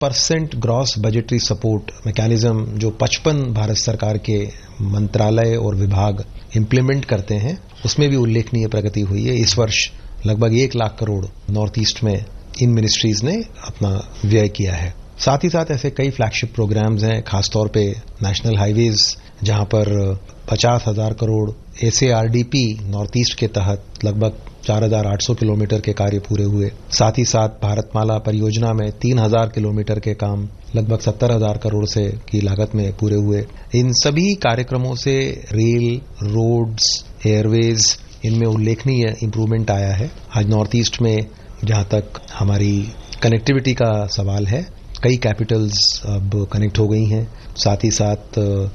10% gross budgetary support mechanism जो 55 भारत सरकार के मंत्रालय और विभाग इम्प्लीमेंट करते हैं, उसमें भी उल्लेखनीय प्रगति हुई है। इस वर्ष लगभग 1 लाख करोड़ नॉर्थ ईस्ट में इन मिनिस्ट्रीज ने अपना व्यय किया है। साथ ही साथ ऐसे कई फ्लैगशिप प्रोग्राम्स हैं, खासतौर पे नेशनल हाईवेज, जहां पर 50,000 करोड़ SARDP नॉर्थ ईस्ट के तहत लगभग 4,800 किलोमीटर के कार्य पूरे हुए। साथ ही साथ भारतमाला परियोजना में 3,000 किलोमीटर के काम लगभग 70,000 करोड़ से की लागत में पूरे हुए। इन सभी कार्यक्रमों से रेल, रोड्स, एयरवेज, इनमें उल्लेखनीय इंप्रूवमेंट आया है। आज नॉर्थ ईस्ट में जहां तक हमारी कनेक्टिविटी का सवाल है, कई कैपिटल्स अब कनेक्ट हो गई हैं। साथ ही साथ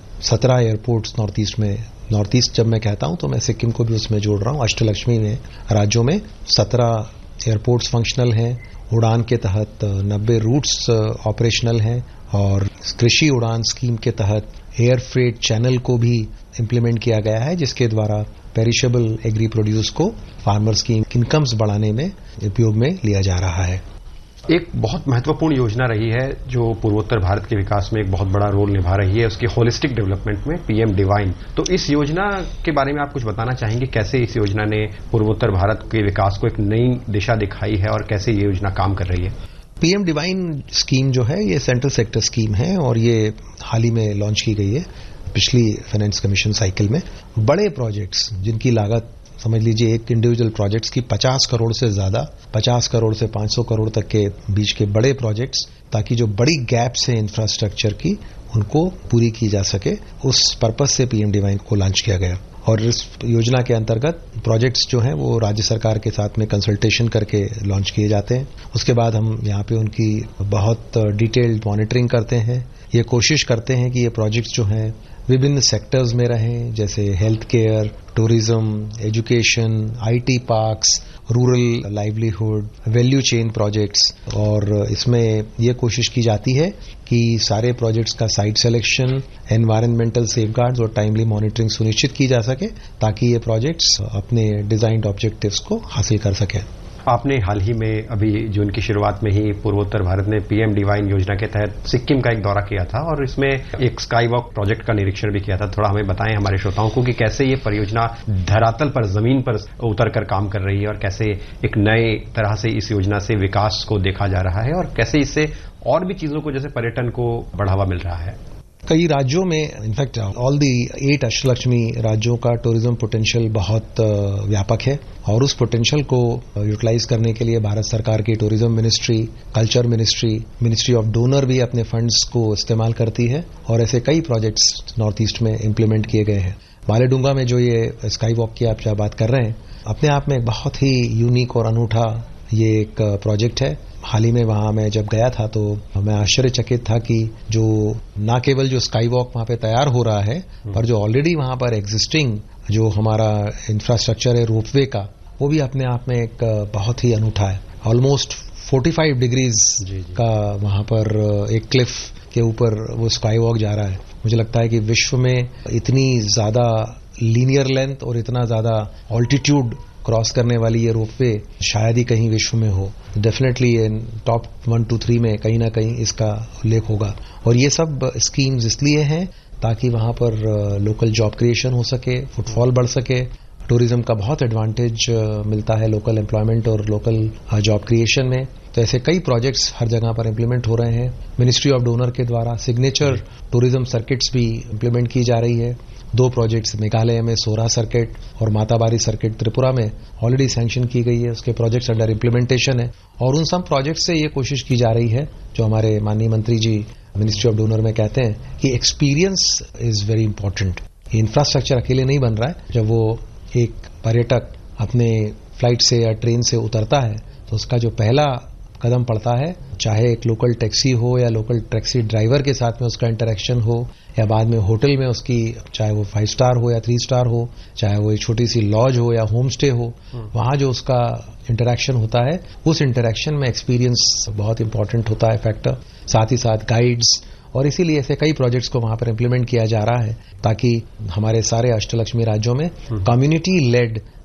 17 एयरपोर्ट्स नॉर्थ ईस्ट में, नॉर्थ ईस्ट जब मैं कहता हूं तो मैं सिक्किम को भी उसमें जोड़ रहा हूं, अष्टलक्ष्मी में राज्यों में 17 एयरपोर्ट्स फंक्शनल हैं। उड़ान के तहत 90 रूट्स ऑपरेशनल हैं और कृषि उड़ान स्कीम के तहत एयर फ्रेट चैनल को भी इम्प्लीमेंट किया गया है, जिसके द्वारा पेरिशेबल एग्री प्रोड्यूस को फार्मर्स की इनकम्स बढ़ाने में उपयोग में लिया जा रहा है। एक बहुत महत्वपूर्ण योजना रही है जो पूर्वोत्तर भारत के विकास में एक बहुत बड़ा रोल निभा रही है, उसकी होलिस्टिक डेवलपमेंट में, PM डिवाइन। तो इस योजना के बारे में आप कुछ बताना चाहेंगे, कैसे इस योजना ने पूर्वोत्तर भारत के विकास को एक नई दिशा दिखाई है और कैसे ये योजना काम कर रही है? PM डिवाइन स्कीम जो है ये सेंट्रल सेक्टर स्कीम है और ये हाल ही में लॉन्च की गई है पिछली फाइनेंस कमीशन साइकिल में। बड़े प्रोजेक्ट्स जिनकी लागत समझ लीजिए एक इंडिविजुअल प्रोजेक्ट्स की 50 करोड़ से ज्यादा, 50 करोड़ से 500 करोड़ तक के बीच के बड़े प्रोजेक्ट्स, ताकि जो बड़ी गैप्स हैं इंफ्रास्ट्रक्चर की उनको पूरी की जा सके, उस पर्पस से PM डिवाइन को लॉन्च किया गया। और इस योजना के अंतर्गत प्रोजेक्ट्स जो हैं वो राज्य सरकार के साथ में कंसल्टेशन करके लॉन्च किए जाते हैं। उसके बाद हम यहाँ पे उनकी बहुत डिटेल्ड मॉनिटरिंग करते हैं। ये कोशिश करते हैं कि ये प्रोजेक्ट्स जो हैं विभिन्न सेक्टर्स में रहें, जैसे health care, tourism, education, IT parks, rural livelihood, value chain projects. और इसमें यह कोशिश की जाती है कि सारे प्रोजेक्ट्स का साइट सिलेक्शन, एनवायरमेंटल सेफगार्ड्स और टाइमली मॉनिटरिंग सुनिश्चित की जा सके, ताकि ये प्रोजेक्ट्स अपने डिजाइन्ड ऑब्जेक्टिव्स को हासिल कर सकें। आपने हाल ही में अभी जून की शुरुआत में ही पूर्वोत्तर भारत ने PM डिवाइन योजना के तहत सिक्किम का एक दौरा किया था और इसमें एक स्काई वॉक प्रोजेक्ट का निरीक्षण भी किया था। थोड़ा हमें बताएं हमारे श्रोताओं को कि कैसे ये परियोजना धरातल पर, जमीन पर उतरकर काम कर रही है और कैसे एक नए तरह से इस योजना से विकास को देखा जा रहा है और कैसे इससे और भी चीजों को, जैसे पर्यटन को बढ़ावा मिल रहा है। कई राज्यों में, इनफैक्ट ऑल दी 8 अष्टलक्ष्मी राज्यों का टूरिज्म पोटेंशियल बहुत व्यापक है और उस पोटेंशियल को यूटिलाइज करने के लिए भारत सरकार की tourism ministry, culture ministry, ministry of donor भी अपने फंड्स को इस्तेमाल करती है और ऐसे कई प्रोजेक्ट्स नॉर्थ ईस्ट में इम्प्लीमेंट किए गए हैं। मालेडुंगा में जो ये स्काई वॉक की आप बात कर रहे हैं, अपने आप में बहुत ही यूनिक और अनूठा ये एक प्रोजेक्ट है। हाल ही में वहां मैं जब गया था तो मैं आश्चर्यचकित था कि जो न केवल जो स्काई वॉक वहां पे तैयार हो रहा है, पर जो ऑलरेडी वहां पर एग्जिस्टिंग जो हमारा इंफ्रास्ट्रक्चर है रोपवे का, वो भी अपने आप में एक बहुत ही अनूठा है। ऑलमोस्ट 45 डिग्रीज का वहां पर एक क्लिफ के ऊपर वो स्काई वॉक जा रहा है। मुझे लगता है कि विश्व में इतनी ज्यादा लीनियर लेंथ और इतना ज्यादा ऑल्टीट्यूड क्रॉस करने वाली ये रोपवे शायद ही कहीं विश्व में हो। डेफिनेटली ये टॉप 1 to 3 में कहीं ना कहीं इसका उल्लेख होगा। और ये सब स्कीम्स इसलिए हैं ताकि वहां पर लोकल जॉब क्रिएशन हो सके, फुटफॉल बढ़ सके, टूरिज्म का बहुत एडवांटेज मिलता है लोकल एम्प्लॉयमेंट और लोकल जॉब क्रिएशन में। तो ऐसे कई प्रोजेक्ट्स हर जगह पर इम्प्लीमेंट हो रहे हैं। मिनिस्ट्री ऑफ डोनर के द्वारा सिग्नेचर टूरिज्म सर्किट्स भी इम्प्लीमेंट की जा रही है। 2 प्रोजेक्ट्स मेघालय में सोरा सर्किट और माताबारी सर्किट त्रिपुरा में ऑलरेडी सैंक्शन की गई है, उसके प्रोजेक्ट्स अंडर इम्प्लीमेंटेशन है। और उन सब प्रोजेक्ट से ये कोशिश की जा रही है, जो हमारे माननीय मंत्री जी मिनिस्ट्री ऑफ डोनर में कहते हैं कि experience is very important. Infrastructure अकेले नहीं बन रहा है। जब वो एक पर्यटक अपने फ्लाइट से या ट्रेन से उतरता है तो उसका जो पहला कदम पड़ता है, चाहे एक लोकल टैक्सी हो या लोकल टैक्सी ड्राइवर के साथ में उसका इंटरेक्शन हो, या बाद में होटल में उसकी, चाहे वो 5 स्टार हो या 3 स्टार हो, चाहे वो एक छोटी सी लॉज हो या होम स्टे हो, वहां जो उसका इंटरेक्शन होता है, उस इंटरेक्शन में एक्सपीरियंस बहुत इंपॉर्टेंट होता है फैक्टर। साथ ही साथ गाइड्स, और इसीलिए ऐसे कई प्रोजेक्ट्स को वहां पर इम्प्लीमेंट किया जा रहा है ताकि हमारे सारे अष्टलक्ष्मी राज्यों में कम्युनिटी लेड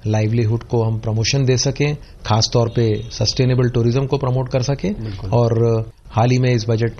लाइवलीहुड को हम प्रमोशन दे सकें, खासतौर पे सस्टेनेबल टूरिज्म को प्रमोट कर सकें। और हाल ही में इस बजट